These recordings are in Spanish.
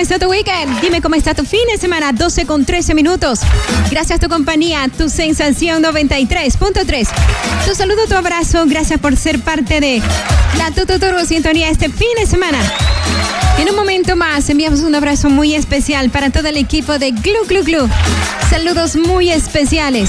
está tu weekend? Dime cómo está tu fin de semana, 12:13. Gracias a tu compañía, tu sensación 93.3. Tu saludo, tu abrazo, gracias por ser parte de la Turbo Sintonía este fin de semana. En un momento más enviamos un abrazo muy especial para todo el equipo de Glu Glu Glu. Saludos muy especiales.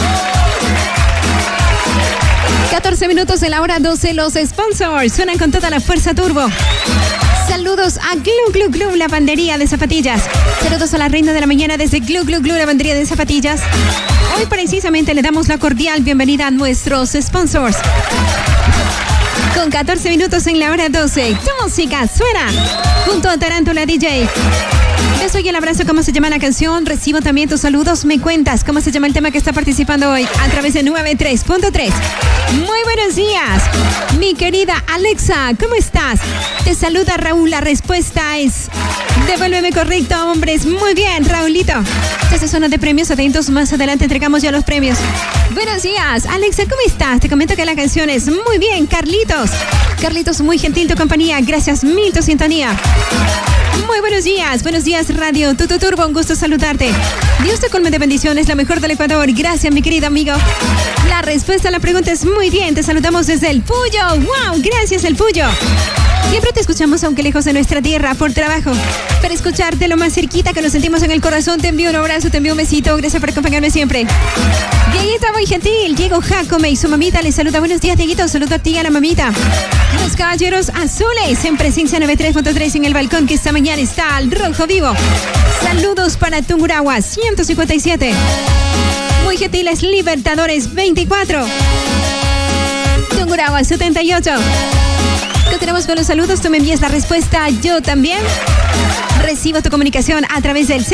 14 minutos en la hora 12, los sponsors suenan con toda la fuerza turbo. Saludos a Glu Glu Glu, lavandería de zapatillas. Saludos a la reina de la mañana desde Glu Glu Glu, lavandería de zapatillas. Hoy precisamente le damos la cordial bienvenida a nuestros sponsors. Con 14 minutos en la hora 12, tu música suena junto a Tarántula DJ. Les doy el abrazo, cómo se llama la canción, recibo también tus saludos, me cuentas cómo se llama el tema que está participando hoy a través de 93.3. Muy buenos días, mi querida Alexa, ¿cómo estás? Te saluda Raúl, la respuesta es devuélveme correcto, hombres. Muy bien, Raulito. Esta es zona de premios, atentos, más adelante entregamos ya los premios. Buenos días, Alexa, ¿cómo estás? Te comento que la canción es muy bien, Carlitos. Carlitos, muy gentil tu compañía, gracias mil tu sintonía. Muy buenos días Radio Tutu Turbo, un gusto saludarte. Dios te colme de bendiciones, la mejor del Ecuador. Gracias, mi querido amigo. La respuesta a la pregunta es muy bien, te saludamos desde el Puyo. ¡Wow! Gracias, el Puyo. Siempre te escuchamos, aunque lejos de nuestra tierra, por trabajo. Para escucharte lo más cerquita que nos sentimos en el corazón, te envío un abrazo, te envío un besito. Gracias por acompañarme siempre. Dieguito, muy gentil. Diego Jacome y su mamita les saluda. Buenos días, Dieguito. Saludo a ti y a la mamita. Los Caballeros Azules en presencia 93.3 en el balcón, que esta mañana está al rojo vivo. Saludos para Tungurahua 157. Muy gentiles Libertadores 24. Tungurahua 78. Continuamos con los saludos, tú me envías la respuesta, yo también. Recibo tu comunicación a través del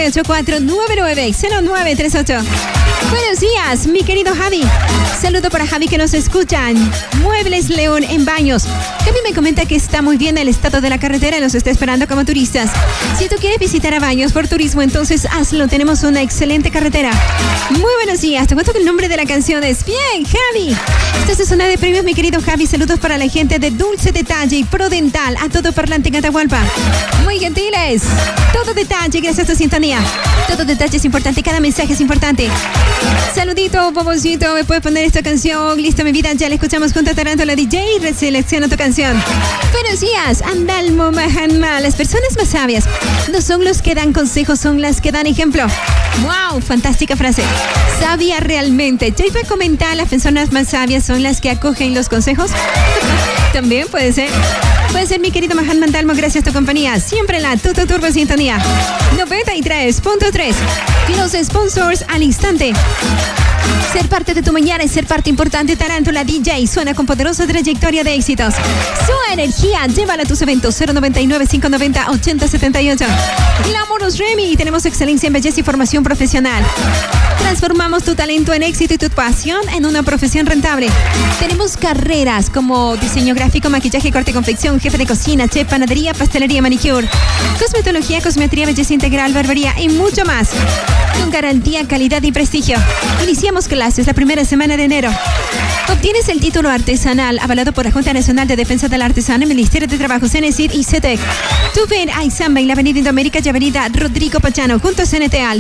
0984-990938. Buenos días, mi querido Javi. Saludo para Javi que nos escuchan. Muebles León en Baños. Javi me comenta que está muy bien el estado de la carretera y los está esperando como turistas. Si tú quieres visitar a Baños por turismo, entonces hazlo. Tenemos una excelente carretera. Muy buenos días. Te cuento que el nombre de la canción es bien, Javi. Esta es zona de premios, mi querido Javi. Saludos para la gente de Dulce Detalle y Prodental, a todo parlante en Atahualpa. Muy gentiles. Todo detalle, gracias a tu sintonía. Todo detalle es importante, cada mensaje es importante. Saludito, Bobocito, me puedes poner esta canción. Listo, mi vida, ya la escuchamos junto a Tarántula DJ. Reselecciona tu canción. Buenos días, Andalmo Mahanma. Las personas más sabias no son los que dan consejos, son las que dan ejemplo. Wow, fantástica frase. Sabia realmente. Ya iba a comentar, las personas más sabias son las que acogen los consejos. También puede ser. Puede ser, mi querido Mahatma Andalmo, gracias a tu compañía. Siempre en la Tuto Turbo Sintonía 93.3. Los sponsors al instante. Ser parte de tu mañana es ser parte importante. Tarántula DJ suena con poderosa trayectoria de éxitos. Su energía, llévala a tus eventos. 099-590-8078. Glamorous Remy, tenemos excelencia en belleza y formación profesional. Transformamos tu talento en éxito y tu pasión en una profesión rentable. Tenemos carreras como diseño gráfico, maquillaje, corte y confección, jefe de cocina, chef, panadería, pastelería, manicure, cosmetología, cosmetría, belleza integral, barbería y mucho más. Con garantía, calidad y prestigio. Iniciamos clases la primera semana de enero. Obtienes el título artesanal avalado por la Junta Nacional de Defensa del Artesano, el Ministerio de Trabajo, CENESID y CETEC. Tu ven a Izamba en la Avenida Indoamérica y Avenida Rodrigo Pachano, junto a CNT al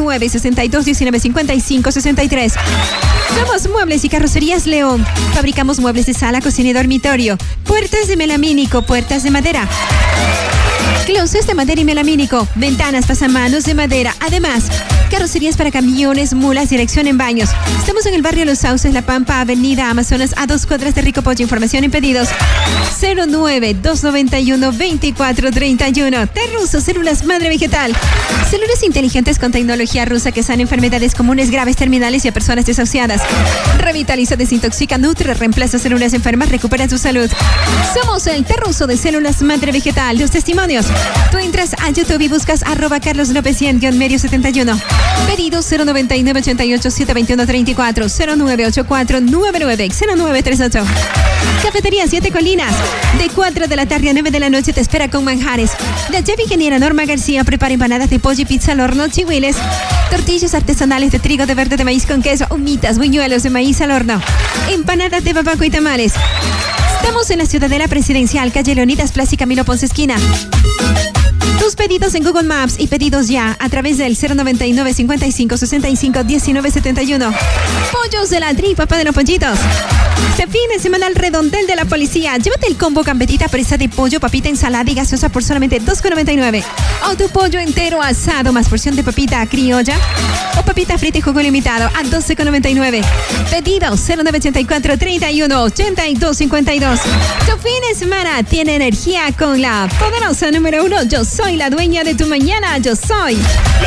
0962-1955-63. Somos Muebles y Carrocerías León. Fabricamos muebles de sala, cocina y dormitorio. Puertas de melamínico, puertas de madera. Closets de madera y melamínico, ventanas, pasamanos de madera. Además, carrocerías para camiones, mulas, dirección en Baños. Estamos en el barrio Los Sauces, La Pampa, Avenida Amazonas, a 2 cuadras de Rico Pollo. Información y pedidos 09-291-2431. Terruso, células madre vegetal. Células inteligentes con tecnología rusa que sanan enfermedades comunes, graves, terminales y a personas desahuciadas. Revitaliza, desintoxica, nutre, reemplaza células enfermas, recupera su salud. Somos el Terruso de células madre vegetal. Los testimonios. Tú entras a YouTube y buscas @Carlos López medio 71. Pedidos 099-88-721-34, 0984-99-0938. Cafetería 7 Colinas. De 4 de la tarde a 9 de la noche te espera con manjares. La chef ingeniera Norma García prepara empanadas de pollo y pizza al horno, chihuiles, tortillas artesanales de trigo, de verde, de maíz con queso, humitas, buñuelos de maíz al horno, empanadas de babaco y tamales. Estamos en la Ciudadela Presidencial, calle Leonidas Plaza y Camilo Ponce esquina. Tus pedidos en Google Maps y pedidos ya a través del 099 55 65 19 71. Pollos de la Tri, papá de los pollitos. Este fin de semana al redondel de la policía. Llévate el combo gambetita presa de pollo, papita, ensalada y gaseosa por solamente $2,99. O tu pollo entero asado más porción de papita criolla o papita frita y jugo ilimitado a $12,99. Pedidos 0984 31 82 52. Tu fin de semana tiene energía con la poderosa número 1. Yo soy la dueña de tu mañana. Yo soy